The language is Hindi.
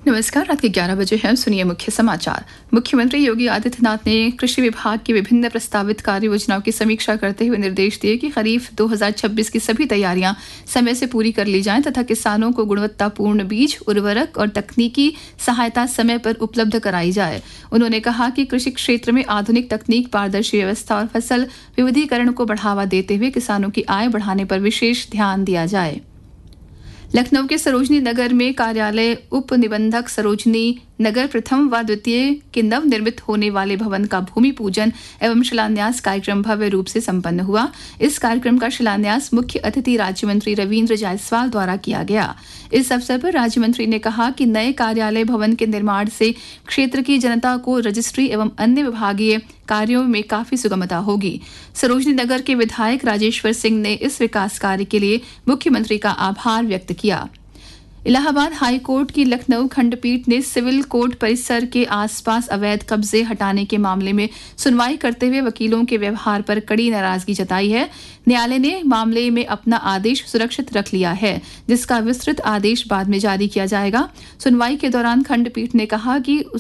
नमस्कार। रात के 11 बजे हैं। सुनिए मुख्य समाचार। मुख्यमंत्री योगी आदित्यनाथ ने कृषि विभाग की विभिन्न प्रस्तावित कार्य योजनाओं की समीक्षा करते हुए निर्देश दिए कि खरीफ 2026 की सभी तैयारियां समय से पूरी कर ली जाएं तथा किसानों को गुणवत्तापूर्ण बीज, उर्वरक और तकनीकी सहायता समय पर उपलब्ध कराई जाए। उन्होंने कहा कि कृषि क्षेत्र में आधुनिक तकनीक, पारदर्शी व्यवस्था और फसल विविधीकरण को बढ़ावा देते हुए किसानों की आय बढ़ाने पर विशेष ध्यान दिया जाए। लखनऊ के सरोजनी नगर में कार्यालय उप निबंधक सरोजनी नगर प्रथम व द्वितीय के नव निर्मित होने वाले भवन का भूमि पूजन एवं शिलान्यास कार्यक्रम भव्य रूप से संपन्न हुआ। इस कार्यक्रम का शिलान्यास मुख्य अतिथि राज्य मंत्री रविंद्र जायसवाल द्वारा किया गया। इस अवसर पर राज्य मंत्री ने कहा कि नए कार्यालय भवन के निर्माण से क्षेत्र की जनता को रजिस्ट्री एवं अन्य विभागीय कार्यों में काफी सुगमता होगी। सरोजनी नगर के विधायक राजेश्वर सिंह ने इस विकास कार्य के लिए मुख्यमंत्री का आभार व्यक्त किया। इलाहाबाद हाई कोर्ट की लखनऊ खंडपीठ ने सिविल कोर्ट परिसर के आसपास अवैध कब्जे हटाने के मामले में सुनवाई करते हुए वकीलों के व्यवहार पर कड़ी नाराजगी जताई है। न्यायालय ने मामले में अपना आदेश सुरक्षित रख लिया है, जिसका विस्तृत आदेश बाद में जारी किया जाएगा। सुनवाई के दौरान खंडपीठ ने कहा कि